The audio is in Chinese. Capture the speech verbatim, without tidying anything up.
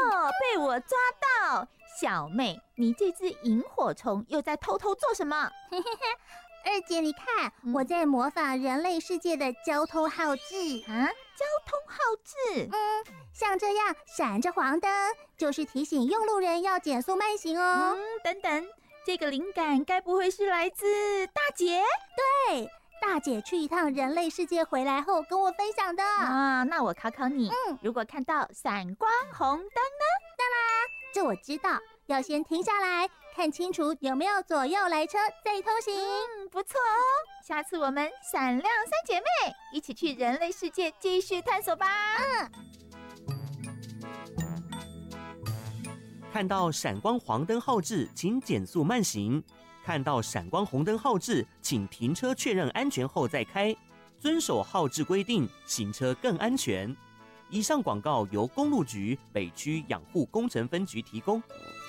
哦，被我抓到！小妹，你这只萤火虫又在偷偷做什么？ 二姐，你看，嗯、我在模仿人类世界的交通号志啊！交通号志， 嗯，像这样闪着黄灯，就是提醒用路人要减速慢行哦。 嗯，等等，这个灵感该不会是来自大姐？ 对，大姐去一趟人类世界回来后跟我分享的啊。那我考考你， 嗯， 如果看到闪光红灯呢？ 当然，这我知道。要先停下来，看清楚有没有左右来车，再通行。 嗯，不错哦。下次我们闪亮三姐妹一起去人类世界继续探索吧。 嗯。 看到闪光黄灯号志，请减速慢行；看到闪光红灯号志，请停车确认安全后再开。遵守号志规定，行车更安全。以上广告由公路局北区养护工程分局提供。